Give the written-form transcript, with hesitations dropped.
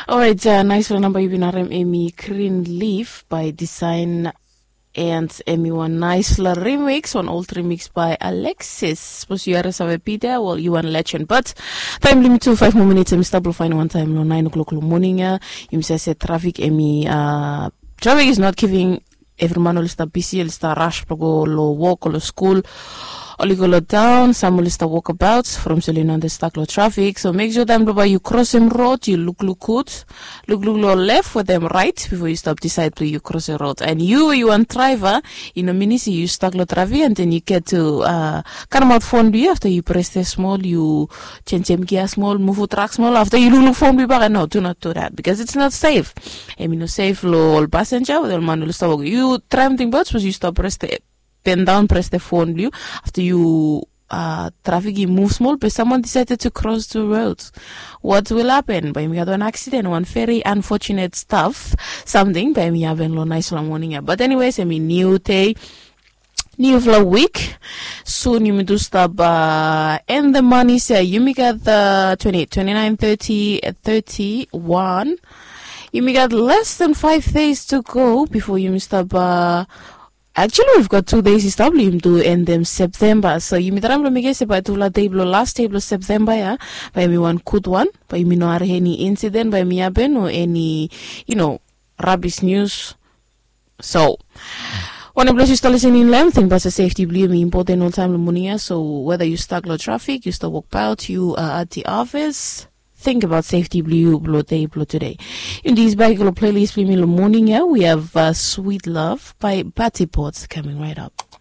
Alright, nice for number you've been Amy Green Leaf by Design and Amy one nice la remix, one old remix by Alexis. Suppose you are a Peter, well you want legend, but time limit to 5 more minutes. I'm stable fine one time, 9 o'clock in the morning. You say traffic, Amy, traffic is not giving everyone will start busy, will start rush, go walk, or school. Only go down, some will start walkabouts from Selena and the stuck traffic. So make sure that you cross them road, you look good, look left for them right before you stop decide to you cross the road. And you want driver, in a minute you stuck traffic and then you get to come out phone you after you press the small, you change gear small, move track small after you look phone be back. No, do not do that because it's not safe. I mean, no safe low passenger with the man will stop. You try something but suppose you stop press the pen down, press the phone you after you traffic you move small but someone decided to cross the road. What will happen? By me had an accident, one very unfortunate stuff, something by me having a nice long morning. But anyways, I mean new day, new week. Soon you may do stop and the money say you may get the 28, 29, 30, 31. You may get less than 5 days to go before you may stop actually, we've got 2 days established to end them September. So you may try to guess about the table last table September, yeah. By me one good one, by me no any incident, by me happen or any rubbish news. So one of you still listening in length, think about the safety blue me important all time morning. So whether you stuck low traffic, you still walk out, you are at the office. Think about safety blue today. In this particular playlist, we morning, we have Sweet Love by Patty Potts coming right up.